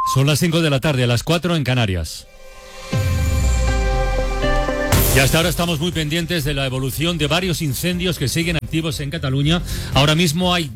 Son las 5 de la tarde, a las 4 en Canarias. Y hasta ahora estamos muy pendientes de la evolución de varios incendios que siguen activos en Cataluña. Ahora mismo hay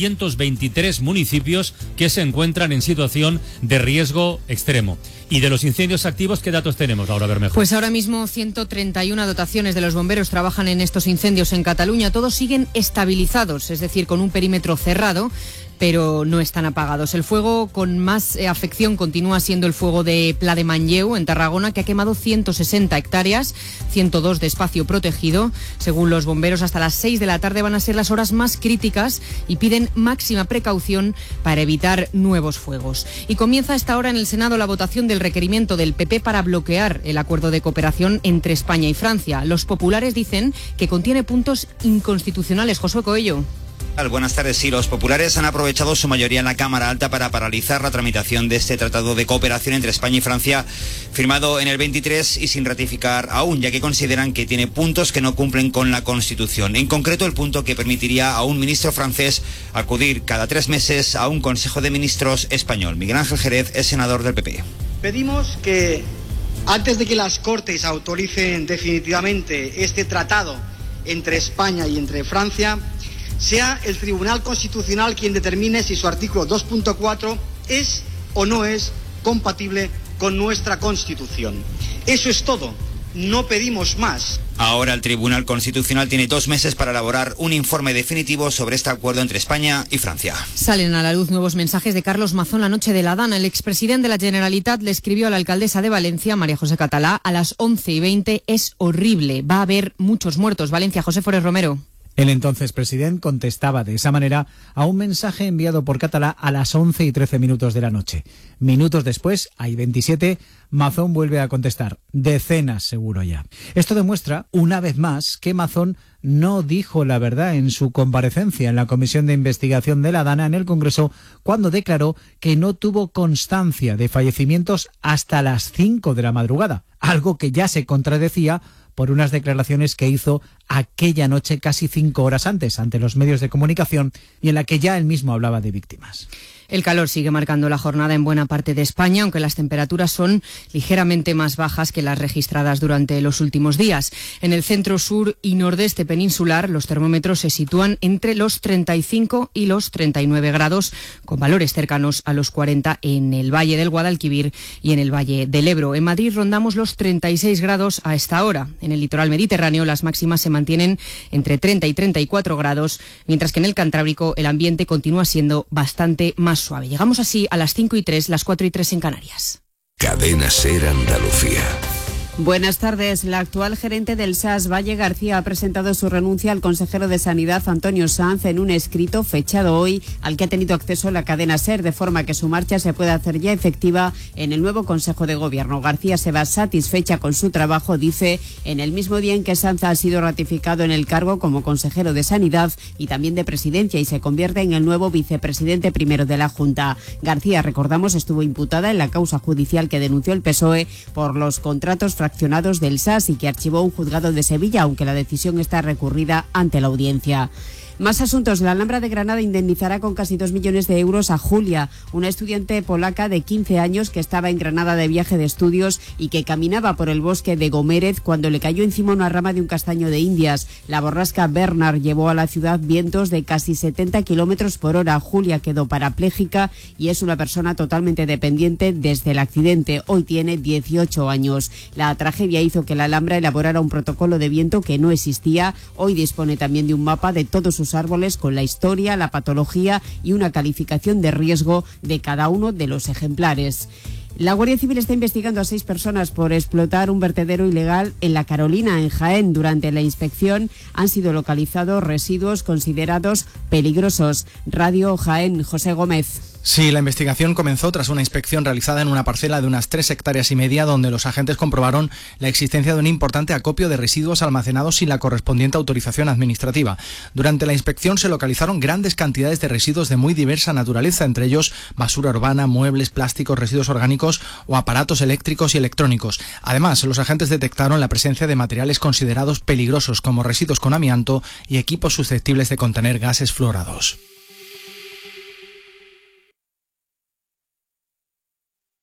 223 municipios que se encuentran en situación de riesgo extremo. Y de los incendios activos, ¿qué datos tenemos, Laura Bermejo? Pues ahora mismo 131 dotaciones de los bomberos trabajan en estos incendios en Cataluña. Todos siguen estabilizados, es decir, con un perímetro cerrado, pero no están apagados. El fuego con más afección continúa siendo el fuego de Pla de Manlleu, en Tarragona, que ha quemado 160 hectáreas, 102 de espacio protegido. Según los bomberos, hasta las 6 de la tarde van a ser las horas más críticas y piden máxima precaución para evitar nuevos fuegos. Y comienza a esta hora en el Senado la votación del requerimiento del PP para bloquear el acuerdo de cooperación entre España y Francia. Los populares dicen que contiene puntos inconstitucionales. Josué Coello. Buenas tardes. Sí, los populares han aprovechado su mayoría en la Cámara Alta para paralizar la tramitación de este tratado de cooperación entre España y Francia, firmado en el 23 y sin ratificar aún, ya que consideran que tiene puntos que no cumplen con la Constitución. En concreto, el punto que permitiría a un ministro francés acudir cada 3 meses a un Consejo de Ministros español. Miguel Ángel Jerez es senador del PP. Pedimos que, antes de que las Cortes autoricen definitivamente este tratado entre España y entre Francia, sea el Tribunal Constitucional quien determine si su artículo 2.4 es o no es compatible con nuestra Constitución. Eso es todo, no pedimos más. Ahora el Tribunal Constitucional tiene 2 meses para elaborar un informe definitivo sobre este acuerdo entre España y Francia. Salen a la luz nuevos mensajes de Carlos Mazón la noche de la Dana. El expresidente de la Generalitat le escribió a la alcaldesa de Valencia, María José Catalá, a las 11:20. Es horrible, va a haber muchos muertos. Valencia, José Forés Romero. El entonces presidente contestaba de esa manera a un mensaje enviado por Catalá a las 11:13 de la noche. Minutos después, hay 27, Mazón vuelve a contestar. Decenas seguro ya. Esto demuestra, una vez más, que Mazón no dijo la verdad en su comparecencia en la Comisión de Investigación de la Dana en el Congreso, cuando declaró que no tuvo constancia de fallecimientos hasta las 5 de la madrugada, algo que ya se contradecía por unas declaraciones que hizo aquella noche casi 5 horas antes ante los medios de comunicación y en la que ya él mismo hablaba de víctimas. El calor sigue marcando la jornada en buena parte de España, aunque las temperaturas son ligeramente más bajas que las registradas durante los últimos días. En el centro, sur y nordeste peninsular, los termómetros se sitúan entre los 35 y los 39 grados, con valores cercanos a los 40 en el Valle del Guadalquivir y en el Valle del Ebro. En Madrid rondamos los 36 grados a esta hora. En el litoral mediterráneo, las máximas se mantienen entre 30 y 34 grados, mientras que en el Cantábrico el ambiente continúa siendo bastante más suave. Llegamos así a las 5:03, las 4:03 en Canarias. Cadena SER Andalucía. Buenas tardes. La actual gerente del SAS, Valle García, ha presentado su renuncia al consejero de Sanidad, Antonio Sanz, en un escrito fechado hoy al que ha tenido acceso la cadena SER, de forma que su marcha se pueda hacer ya efectiva en el nuevo Consejo de Gobierno. García se va satisfecha con su trabajo, dice, en el mismo día en que Sanz ha sido ratificado en el cargo como consejero de Sanidad y también de Presidencia, y se convierte en el nuevo vicepresidente primero de la Junta. García, recordamos, estuvo imputada en la causa judicial que denunció el PSOE por los contratos fraccionados del SAS y que archivó un juzgado de Sevilla, aunque la decisión está recurrida ante la audiencia. Más asuntos. La Alhambra de Granada indemnizará con casi 2 millones de euros a Julia, una estudiante polaca de 15 años que estaba en Granada de viaje de estudios y que caminaba por el bosque de Gomérez cuando le cayó encima una rama de un castaño de Indias. La borrasca Bernard llevó a la ciudad vientos de casi 70 kilómetros por hora. Julia quedó parapléjica y es una persona totalmente dependiente desde el accidente. Hoy tiene 18 años. La tragedia hizo que la Alhambra elaborara un protocolo de viento que no existía. Hoy dispone también de un mapa de todos sus árboles con la historia, la patología y una calificación de riesgo de cada uno de los ejemplares. La Guardia Civil está investigando a 6 personas por explotar un vertedero ilegal en La Carolina, en Jaén. Durante la inspección han sido localizados residuos considerados peligrosos. Radio Jaén, José Gómez. Sí, la investigación comenzó tras una inspección realizada en una parcela de unas 3,5 hectáreas, donde los agentes comprobaron la existencia de un importante acopio de residuos almacenados sin la correspondiente autorización administrativa. Durante la inspección se localizaron grandes cantidades de residuos de muy diversa naturaleza, entre ellos basura urbana, muebles, plásticos, residuos orgánicos o aparatos eléctricos y electrónicos. Además, los agentes detectaron la presencia de materiales considerados peligrosos, como residuos con amianto y equipos susceptibles de contener gases fluorados.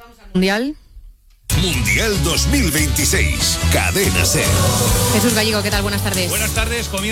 Mundial. Mundial 2026. Cadena SER. Jesús Gallego, ¿qué tal? Buenas tardes. Buenas tardes.